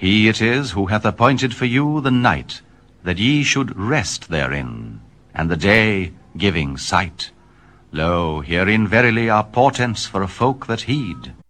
He it is who hath appointed for you the night, that ye should rest therein, and the day giving sight. Lo, herein verily are portents for a folk that heed.